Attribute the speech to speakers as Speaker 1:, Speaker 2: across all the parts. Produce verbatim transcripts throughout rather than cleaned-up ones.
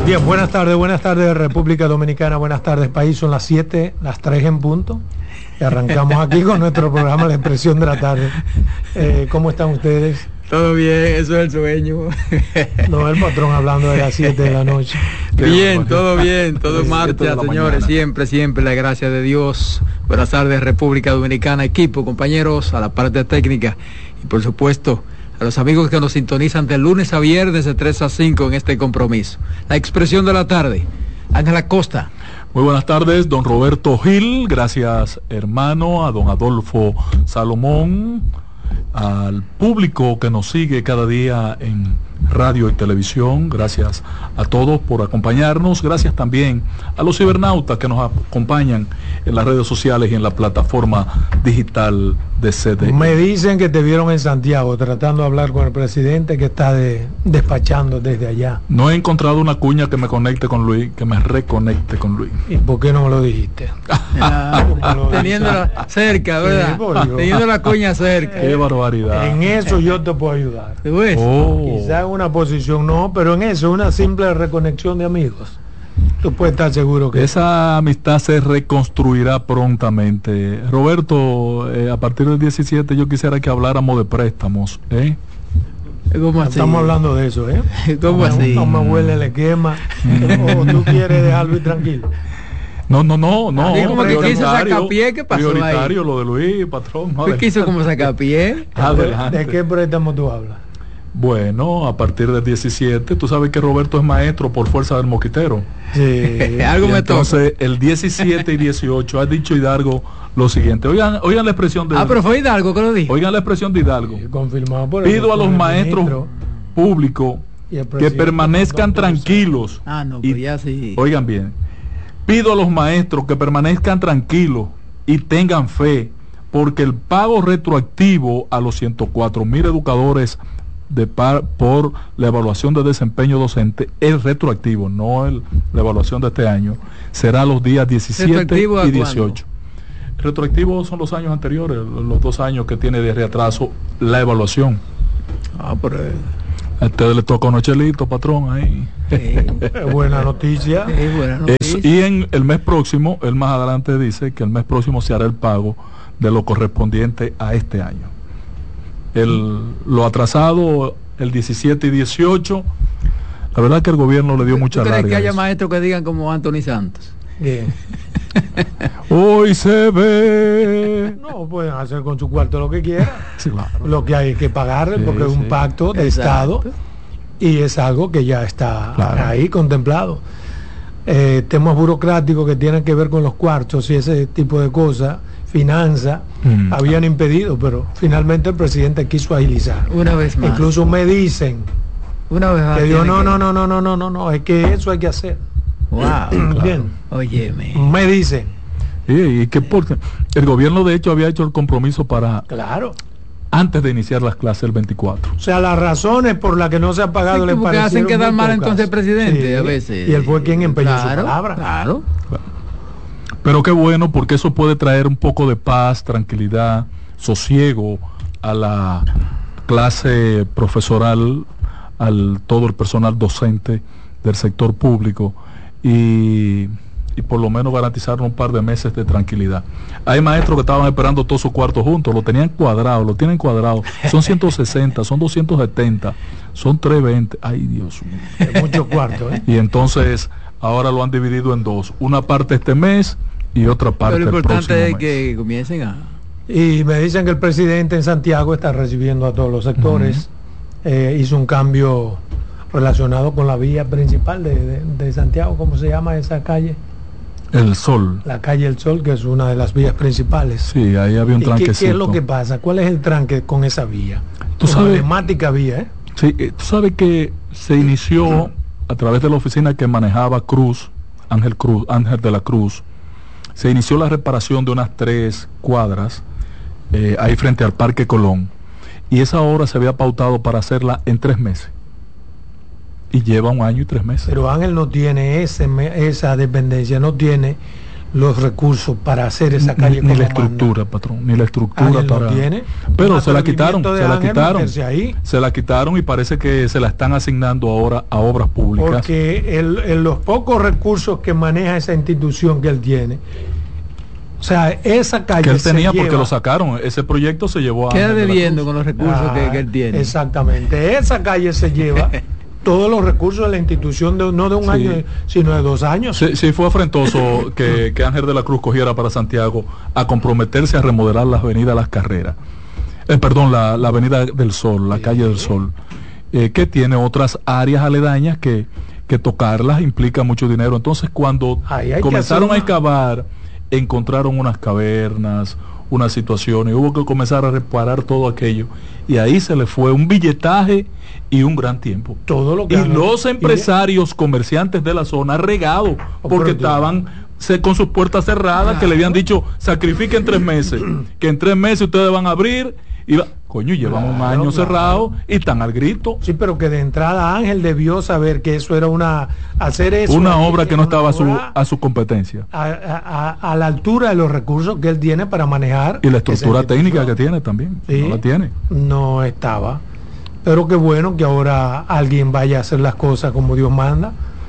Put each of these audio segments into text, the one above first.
Speaker 1: Bien, buenas tardes, buenas tardes República Dominicana, buenas tardes país, son las siete, las tres en punto, y arrancamos aquí con nuestro programa La Expresión de la Tarde. Eh, ¿Cómo están ustedes?
Speaker 2: Todo bien, eso es el sueño.
Speaker 1: No, el patrón hablando de las siete de la noche.
Speaker 2: Bien, todo bien, todo en marcha, señores, siempre, siempre la gracia de Dios. Buenas tardes República Dominicana, equipo, compañeros, a la parte técnica y por supuesto a los amigos que nos sintonizan de lunes a viernes de tres a cinco en este compromiso. La Expresión de la Tarde. Ángela Costa.
Speaker 3: Muy buenas tardes, don Roberto Gil. Gracias, hermano, a don Adolfo Salomón, al público que nos sigue cada día en radio y televisión. Gracias a todos por acompañarnos. Gracias también a los cibernautas que nos acompañan en las redes sociales y en la plataforma digital de C D I.
Speaker 1: Me dicen que te vieron en Santiago tratando de hablar con el presidente, que está de, despachando desde allá.
Speaker 3: No he encontrado una cuña que me conecte con Luis, que me reconecte con Luis.
Speaker 1: ¿Y por qué no me lo dijiste?
Speaker 2: Ah, teniéndola cerca, ¿verdad? Sí, teniendo la cuña cerca.
Speaker 3: Qué barbaridad.
Speaker 1: En eso yo te puedo ayudar.
Speaker 3: Oh.
Speaker 1: Quizás en una posición no, pero en eso, una simple reconexión de amigos. Tú puedes estar seguro que
Speaker 3: esa amistad se reconstruirá prontamente. Roberto, eh, a partir del diecisiete yo quisiera que habláramos de préstamos, ¿eh?
Speaker 2: ¿Cómo así?
Speaker 1: Estamos hablando de eso, ¿eh?
Speaker 2: ¿Cómo
Speaker 1: no,
Speaker 2: así?
Speaker 1: No me huele el esquema. ¿O tú quieres dejarlo tranquilo?
Speaker 3: No, no, no, no.
Speaker 2: Ah, como que quiso sacar pie, ¿qué pasó
Speaker 3: prioritario
Speaker 2: ahí?
Speaker 3: Lo de Luis, patrón. No,
Speaker 2: ¿Qué quiso como sacar pie?
Speaker 3: Adelante.
Speaker 1: ¿De qué préstamo tú hablas?
Speaker 3: Bueno, a partir del diecisiete, tú sabes que Roberto es maestro por fuerza del mosquitero.
Speaker 1: Sí.
Speaker 2: Algo
Speaker 3: y
Speaker 2: me
Speaker 3: entonces, toca. El diecisiete y dieciocho ha dicho Hidalgo lo siguiente. Oigan, oigan la expresión de...
Speaker 2: Ah, pero fue Hidalgo que lo dijo.
Speaker 3: Oigan la expresión de Hidalgo.
Speaker 1: Sí, confirmado por el,
Speaker 3: Pido a los maestros
Speaker 1: ministro,
Speaker 3: públicos que permanezcan tranquilos.
Speaker 2: Ah, no, pues
Speaker 3: y,
Speaker 2: ya sí.
Speaker 3: Oigan bien. Pido a los maestros que permanezcan tranquilos y tengan fe, porque el pago retroactivo a los ciento cuatro mil educadores de par, por la evaluación de desempeño docente, el retroactivo, no el, la evaluación de este año, será los días diecisiete y dieciocho. Retroactivo son los años anteriores, los dos años que tiene de retraso la evaluación.
Speaker 2: Ah, pero
Speaker 3: a ustedes les toca unos chelitos, patrón, ahí.
Speaker 2: Sí.
Speaker 1: Buena noticia.
Speaker 2: Sí, buena noticia.
Speaker 3: Es, y en el mes próximo, él más adelante dice que el mes próximo se hará el pago de lo correspondiente a este año. El, lo atrasado, el diecisiete y dieciocho, la verdad que el gobierno le dio mucha larga.
Speaker 2: ¿Crees que haya maestros que digan como Anthony Santos?
Speaker 1: Bien.
Speaker 3: Hoy se ve.
Speaker 1: No, pueden hacer con su cuarto lo que quieran.
Speaker 3: Sí, claro.
Speaker 1: Lo que hay es que pagarle,
Speaker 3: Sí,
Speaker 1: porque es un
Speaker 3: sí.
Speaker 1: pacto de
Speaker 2: Exacto.
Speaker 1: Estado y es algo que ya está
Speaker 3: Claro.
Speaker 1: ahí contemplado. Eh, temas burocráticos que tienen que ver con los cuartos y ese tipo de cosas, finanzas,
Speaker 3: Mm.
Speaker 1: habían impedido, pero finalmente el presidente quiso agilizar.
Speaker 2: Una vez más.
Speaker 1: Incluso me dicen
Speaker 2: Una vez más.
Speaker 1: que digo,
Speaker 2: tiene
Speaker 1: no,
Speaker 2: que-
Speaker 1: no, no, no, no, no, no, no, es que eso hay que hacer.
Speaker 2: Wow.
Speaker 1: Bien,
Speaker 2: Óyeme.
Speaker 1: me dicen,
Speaker 3: Y, y que porque el gobierno de hecho había hecho el compromiso para
Speaker 1: claro.
Speaker 3: antes de iniciar las clases el veinticuatro.
Speaker 1: O sea, las razones por las que no se ha pagado
Speaker 2: Sí,
Speaker 1: le
Speaker 2: como que hacen
Speaker 1: parecieron
Speaker 2: quedar
Speaker 1: muy
Speaker 2: mal
Speaker 1: pocas.
Speaker 2: entonces el presidente
Speaker 1: Sí,
Speaker 2: a veces.
Speaker 1: y él fue quien empeñó
Speaker 2: Claro,
Speaker 1: su palabra.
Speaker 2: Claro.
Speaker 3: Pero qué bueno, porque eso puede traer un poco de paz, tranquilidad, sosiego a la clase profesoral, al todo el personal docente del sector público y, y por lo menos garantizar un par de meses de tranquilidad. Hay maestros que estaban esperando todos sus cuartos juntos, lo tenían cuadrado, lo tienen cuadrado, son ciento sesenta, son doscientos setenta, son trescientos veinte, ay Dios mío.
Speaker 1: Es mucho cuarto, ¿eh?
Speaker 3: Y entonces ahora lo han dividido en dos, una parte este mes y otra parte
Speaker 2: Pero lo
Speaker 3: el próximo
Speaker 2: importante es
Speaker 3: mes.
Speaker 2: que comiencen a...
Speaker 1: Y me dicen que el presidente en Santiago está recibiendo a todos los sectores. Uh-huh. eh, hizo un cambio relacionado con la vía principal de, de, de Santiago. ¿Cómo se llama esa calle?
Speaker 3: El Sol.
Speaker 1: La calle El Sol, que es una de las vías principales.
Speaker 3: Sí, ahí había un
Speaker 1: ¿Y
Speaker 3: tranquecito.
Speaker 1: qué, qué es lo que pasa? ¿Cuál es el tranque con esa vía?
Speaker 3: Tú
Speaker 1: Una
Speaker 3: sabes,
Speaker 1: emblemática vía, ¿eh?
Speaker 3: sí, eh, tú sabes que se inició a través de la oficina que manejaba Cruz, Ángel Cruz, Ángel de la Cruz. Se inició la reparación de unas tres cuadras eh, ahí frente al Parque Colón, y esa obra se había pautado para hacerla en tres meses y lleva un año y tres meses.
Speaker 1: Pero Ángel no tiene ese, esa dependencia, no tiene los recursos para hacer esa calle.
Speaker 3: Ni,
Speaker 1: como
Speaker 3: ni la estructura,
Speaker 1: manda.
Speaker 3: patrón, ni la estructura
Speaker 1: Ángel
Speaker 3: para.
Speaker 1: No tiene.
Speaker 3: Pero se la quitaron, se la
Speaker 1: Ángel
Speaker 3: quitaron,
Speaker 1: ahí.
Speaker 3: se la quitaron y parece que se la están asignando ahora a obras públicas.
Speaker 1: Porque el, el, los pocos recursos que maneja esa institución que él tiene, o sea, esa calle
Speaker 3: que él tenía
Speaker 1: se
Speaker 3: porque
Speaker 1: lleva,
Speaker 3: lo sacaron, ese proyecto se llevó a
Speaker 2: queda debiendo con los recursos
Speaker 1: ah,
Speaker 2: que, que él tiene.
Speaker 1: Exactamente, esa calle se lleva todos los recursos de la institución, de, no de un sí. año, sino de dos años.
Speaker 3: Sí, sí fue afrentoso que, que Ángel de la Cruz cogiera para Santiago a comprometerse a remodelar la avenida Las Carreras. Eh, perdón, la, la avenida del Sol, la sí. calle del Sol, eh, que tiene otras áreas aledañas que, que tocarlas implica mucho dinero. Entonces, cuando comenzaron a excavar, encontraron unas cavernas, unas situaciones, hubo que comenzar a reparar todo aquello, y ahí se le fue un billetaje y un gran tiempo.
Speaker 1: Todo lo que
Speaker 3: y los empresarios, y... comerciantes de la zona regados, oh, porque estaban se, con sus puertas cerradas, ah, que le habían dicho, sacrifiquen tres meses, que en tres meses ustedes van a abrir, y va... coño, llevan claro, un año claro. cerrado y están al grito.
Speaker 1: Sí, pero que de entrada Ángel debió saber que eso era una, hacer eso.
Speaker 3: Una obra que no estaba a su, a su competencia.
Speaker 1: A, a, a la altura de los recursos que él tiene para manejar.
Speaker 3: Y la estructura técnica que tiene también,
Speaker 1: sí,
Speaker 3: no la tiene.
Speaker 1: No estaba. Pero qué bueno que ahora alguien vaya a hacer las cosas como Dios manda.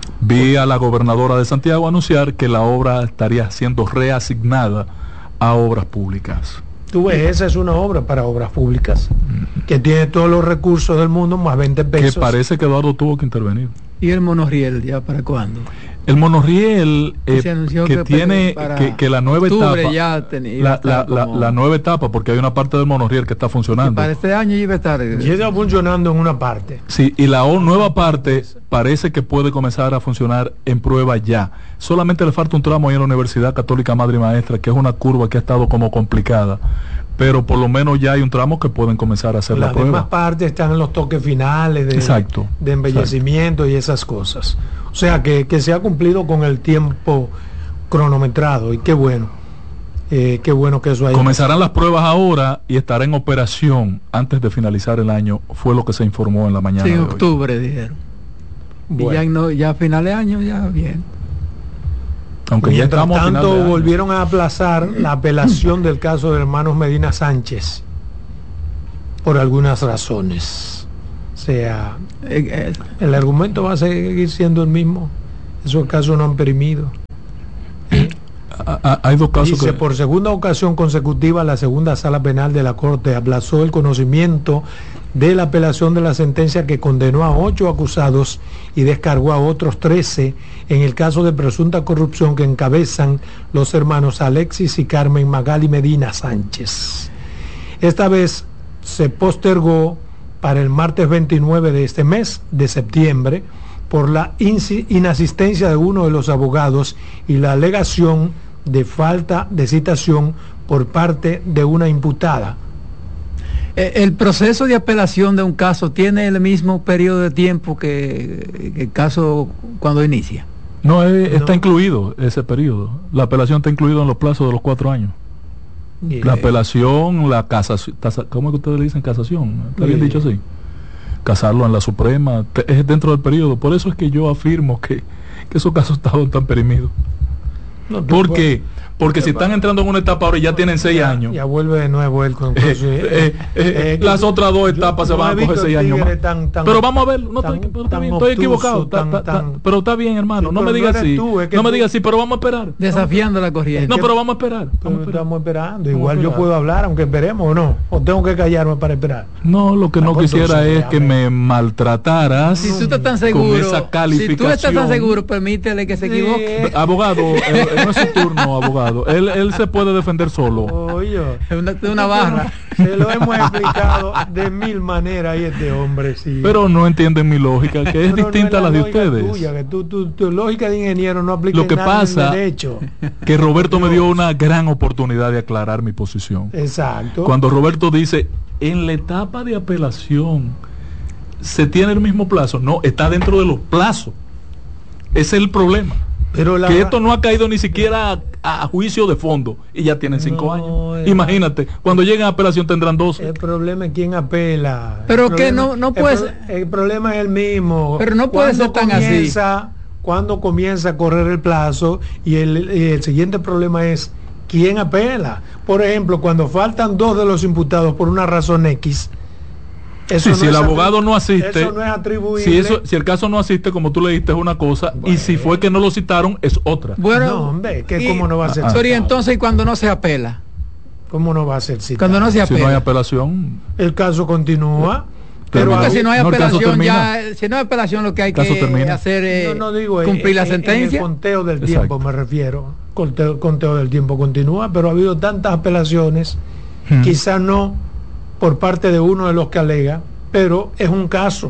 Speaker 3: Vi a la gobernadora de Santiago anunciar que la obra estaría siendo reasignada a obras públicas.
Speaker 1: Tú ves, esa es una obra para obras públicas, que tiene todos los recursos del mundo, más veinte pesos.
Speaker 3: Que parece que Eduardo tuvo que intervenir.
Speaker 2: ¿Y el monorriel ya para cuándo?
Speaker 3: El monorriel eh, que, que tiene que, que la nueva etapa
Speaker 2: ya tenía,
Speaker 3: la, la, la, la nueva etapa, porque hay una parte del monorriel que está funcionando.
Speaker 2: Que para este año iba a estar.
Speaker 1: Ya está funcionando en una parte.
Speaker 3: Sí, y la nueva parte parece que puede comenzar a funcionar en prueba ya. Solamente le falta un tramo ahí en la Universidad Católica Madre y Maestra, que es una curva que ha estado como complicada. Pero por lo menos ya hay un tramo que pueden comenzar a hacer la prueba.
Speaker 1: Las demás partes están en los toques finales de,
Speaker 3: exacto,
Speaker 1: de embellecimiento exacto. y esas cosas. O sea que, que se ha cumplido con el tiempo cronometrado y qué bueno. Eh, qué bueno que eso haya.
Speaker 3: Comenzarán las pruebas ahora y estará en operación antes de finalizar el año, fue lo que se informó en la mañana.
Speaker 2: Sí, en
Speaker 3: de
Speaker 2: octubre
Speaker 3: hoy.
Speaker 2: Dijeron.
Speaker 1: Bueno.
Speaker 2: Y ya, no, ya a final de año ya bien.
Speaker 3: Aunque
Speaker 1: Mientras
Speaker 3: ya estamos
Speaker 1: tanto,
Speaker 3: a final de
Speaker 1: volvieron a aplazar la apelación del caso de hermanos Medina Sánchez por algunas razones. O sea, el argumento va a seguir siendo el mismo. Esos casos no han perimido.
Speaker 3: Hay dos casos.
Speaker 1: Dice,
Speaker 3: que...
Speaker 1: por segunda ocasión consecutiva, la segunda sala penal de la Corte aplazó el conocimiento de la apelación de la sentencia que condenó a ocho acusados y descargó a otros trece en el caso de presunta corrupción que encabezan los hermanos Alexis y Carmen Magali Medina Sánchez. Esta vez se postergó para el martes veintinueve de este mes de septiembre por la inasistencia de uno de los abogados y la alegación de falta de citación por parte de una imputada.
Speaker 2: El proceso de apelación de un caso tiene el mismo periodo de tiempo que, que el caso cuando inicia.
Speaker 3: No, es, está
Speaker 1: no.
Speaker 3: incluido ese periodo. La apelación está incluida en los plazos de los cuatro años. Y la apelación, la casación, ¿cómo es que ustedes le dicen casación? ¿Está bien dicho así? Casarlo en la Suprema, es dentro del periodo. Por eso es que yo afirmo que, que esos casos estaban tan perimidos. No, ¿por qué? Porque si están entrando en una etapa ahora y ya tienen seis
Speaker 1: ya,
Speaker 3: años.
Speaker 1: Ya vuelve de nuevo él con
Speaker 3: eh, eh, eh, las otras dos etapas yo, se van a coger seis años más. Tan, tan, pero vamos a ver, no tan, estoy, tan estoy equivocado. Tan, tan, tan, pero está bien, hermano. Sí, no me digas así. Tú, es que no tú, me digas así, pero vamos a esperar.
Speaker 2: Desafiando la corriente.
Speaker 3: No, pero vamos a esperar.
Speaker 1: Vamos a esperar. Estamos esperando. Igual yo puedo hablar, aunque esperemos o no. O tengo que callarme para esperar.
Speaker 3: No, lo que no quisiera es que me maltrataras.
Speaker 2: Si tú estás tan seguro,
Speaker 3: con esa calificación.
Speaker 2: Si tú estás tan seguro, permítele que se equivoque.
Speaker 3: Abogado, no es su turno, abogado. Él, él se puede defender solo.
Speaker 1: Oye,
Speaker 2: es una, una barra.
Speaker 1: Se lo hemos explicado de mil maneras y este hombre sí.
Speaker 3: Pero no entienden mi lógica, que es
Speaker 1: Pero
Speaker 3: distinta
Speaker 1: no es
Speaker 3: a la,
Speaker 1: la
Speaker 3: de ustedes.
Speaker 1: Tuya, que tu, tu, tu lógica de ingeniero no aplica.
Speaker 3: Lo que
Speaker 1: nada
Speaker 3: pasa
Speaker 1: en derecho.
Speaker 3: Que Roberto Dios. me dio una gran oportunidad de aclarar mi posición.
Speaker 1: Exacto.
Speaker 3: Cuando Roberto dice, en la etapa de apelación se tiene el mismo plazo. No, está dentro de los plazos. Ese es el problema. Pero la... que esto no ha caído ni siquiera a, a juicio de fondo y ya tienen cinco no, años. Es... Imagínate, cuando lleguen a apelación tendrán doce.
Speaker 1: El problema es quién apela.
Speaker 2: Pero que no, no puede
Speaker 1: el, pro, el problema es el mismo.
Speaker 2: Pero no puede ser tan así.
Speaker 1: cuando comienza a correr el plazo y el, y el siguiente problema es quién apela. Por ejemplo, cuando faltan dos de los imputados por una razón X,
Speaker 3: eso sí, no si el abogado no asiste,
Speaker 1: eso no es atribuible.
Speaker 3: Si, eso, si el caso no asiste, como tú le dijiste, es una cosa, bueno, y si fue que no lo citaron, es otra.
Speaker 1: Bueno, no, hombre, que y, ¿cómo no va a ser?
Speaker 2: Ah, y entonces, cuando no se apela,
Speaker 1: ¿cómo no va a ser citado?
Speaker 2: Cuando no se apela.
Speaker 3: Si no hay apelación,
Speaker 1: el caso continúa.
Speaker 2: Pero porque si no hay apelación, no, ya, si no hay apelación, lo que hay que termina. hacer es no, no digo, cumplir en, la sentencia. En
Speaker 1: el conteo del Exacto. tiempo me refiero. Conteo, conteo del tiempo continúa, pero ha habido tantas apelaciones, hmm. quizás no por parte de uno de los que alega, pero es un caso.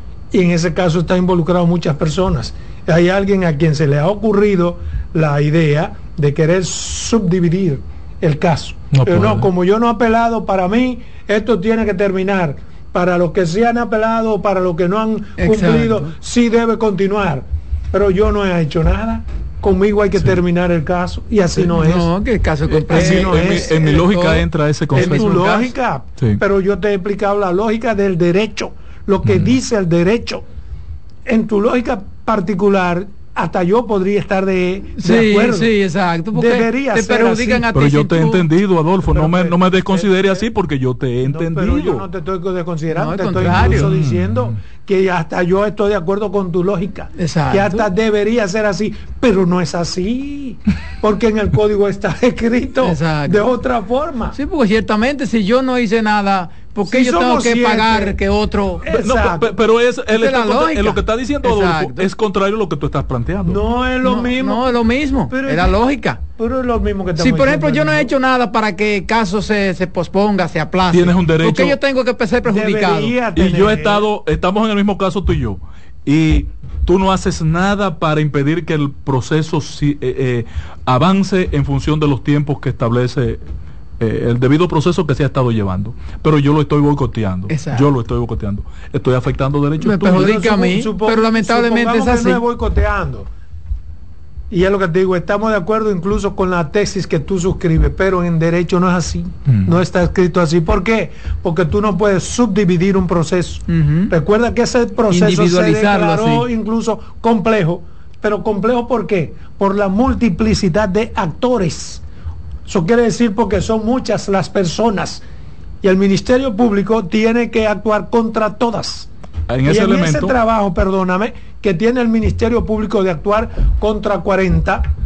Speaker 1: Y en ese caso están involucradas muchas personas. Hay alguien a quien se le ha ocurrido la idea de querer subdividir el caso. No pero puede. no, como yo no he apelado, para mí esto tiene que terminar. Para los que sí han apelado, para los que no han cumplido, Exacto. sí debe continuar. Pero yo no he hecho nada. Conmigo hay que sí. terminar el caso y así sí. no es.
Speaker 2: No, que el caso es
Speaker 1: así eh, no
Speaker 3: en,
Speaker 1: es.
Speaker 3: Mi, en mi lógica entra ese concepto.
Speaker 1: En tu lógica, sí. pero yo te he explicado la lógica del derecho, lo que mm. dice el derecho. En tu lógica particular, hasta yo podría estar de, de
Speaker 2: sí,
Speaker 1: acuerdo.
Speaker 2: Sí, exacto.
Speaker 1: Debería
Speaker 2: te
Speaker 1: ser
Speaker 2: perjudican
Speaker 1: así.
Speaker 2: a ti.
Speaker 3: Pero yo te he entendido, Adolfo.
Speaker 1: Pero,
Speaker 3: no me,
Speaker 1: pero,
Speaker 3: no me desconsidere
Speaker 1: pero,
Speaker 3: así porque yo te he entendido.
Speaker 1: No, pero yo no te estoy desconsiderando,
Speaker 2: no,
Speaker 1: te
Speaker 2: contrario.
Speaker 1: estoy incluso diciendo que hasta yo estoy de acuerdo con tu lógica.
Speaker 2: Exacto.
Speaker 1: Que hasta debería ser así, pero no es así. Porque en el código está escrito Exacto. de otra forma.
Speaker 2: Sí, porque ciertamente si yo no hice nada, ¿por qué si yo tengo que siete, pagar que otro?
Speaker 3: No, pero, pero es, él está, es lo que está diciendo Adolfo es contrario a lo que tú estás planteando.
Speaker 1: No es lo
Speaker 2: no,
Speaker 1: mismo.
Speaker 2: No es lo mismo. Pero es la lógica.
Speaker 1: Pero es lo mismo que
Speaker 2: Si por ejemplo yo no he hecho nada para que el caso se, se posponga, se aplace.
Speaker 3: Tienes un derecho.
Speaker 2: ¿Por qué yo tengo que ser perjudicado?
Speaker 3: Y yo he estado, estamos en el mismo caso tú y yo. Y tú no haces nada para impedir que el proceso si, eh, eh, avance en función de los tiempos que establece eh, el debido proceso que se ha estado llevando. Pero yo lo estoy boicoteando. Exacto. Yo lo estoy boicoteando. Estoy afectando derechos.
Speaker 2: Me perjudica a mí, supo, pero lamentablemente es así.
Speaker 1: Que no es boicoteando. Y es lo que te digo, estamos de acuerdo incluso con la tesis que tú suscribes, pero en derecho no es así, mm. no está escrito así. ¿Por qué? Porque tú no puedes subdividir un proceso. Uh-huh. Recuerda que ese proceso se declaró así. Incluso complejo, pero complejo ¿por qué? Por la multiplicidad de actores. Eso quiere decir porque son muchas las personas y el Ministerio Público tiene que actuar contra todas.
Speaker 3: En
Speaker 1: y
Speaker 3: ese,
Speaker 1: en
Speaker 3: elemento,
Speaker 1: ese trabajo, perdóname, que tiene el Ministerio Público de actuar contra cuarenta,